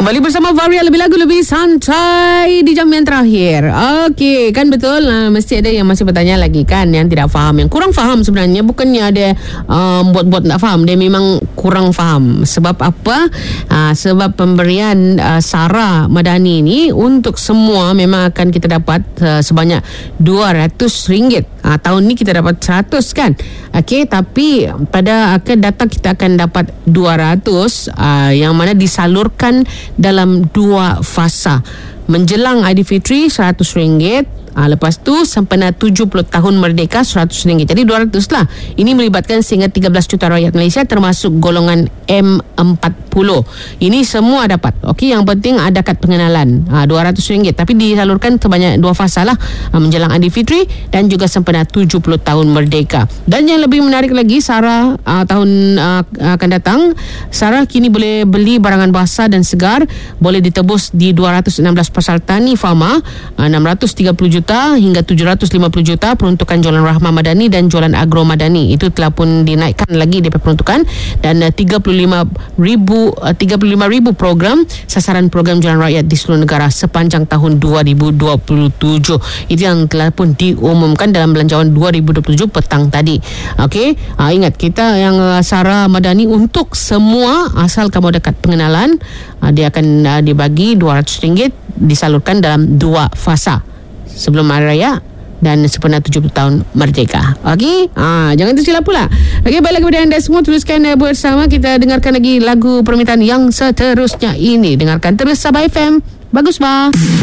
Kembali bersama Varia, lebih lagu lebih santai di jam yang terakhir. Okey, kan betul, mesti ada yang masih bertanya lagi kan, yang tidak faham, yang kurang faham sebenarnya. Bukannya ada buat-buat tak faham, dia memang kurang faham. Sebab apa? Sebab pemberian Sara Madani ni untuk semua memang akan kita dapat sebanyak RM200. Tahun ni kita dapat 100 kan. Okey, tapi pada akan datang kita akan dapat 200 yang mana disalurkan dalam 2 fasa. Menjelang Aidilfitri RM100, lepas tu sempena 70 tahun merdeka RM100. Jadi 200 lah. Ini melibatkan sehingga 13 juta rakyat Malaysia termasuk golongan M40. Ini semua dapat. Okey, yang penting ada kad pengenalan. RM200 tapi disalurkan sebanyak 2 fasa lah, menjelang Aidilfitri dan juga sempena 70 tahun merdeka. Dan yang lebih menarik lagi, Sara tahun akan datang, Sara kini boleh beli barangan basah dan segar, boleh ditebus di 216 pasar tani Fama, 630 juta hingga 750 juta peruntukan jualan Rahmah Madani dan jualan Agro Madani. Itu telah pun dinaikkan lagi DP peruntukan, dan 35,000 program sasaran program jualan rakyat di seluruh negara sepanjang tahun 2027. Itu yang telah pun diumumkan dalam belanjawan 2027 petang tadi. Okey, ingat kita yang Sara Madani untuk semua, asal kamu ada kad pengenalan, dia akan dibagi RM200 disalurkan dalam 2 fasa sebelum Hari Raya dan sempena 70 tahun merdeka. Okey, jangan tersilap pula. Okey, baiklah kepada anda semua, teruskan bersama kita dengarkan lagi lagu permintaan yang seterusnya ini. Dengarkan terus Sabah FM. Bagus, bah.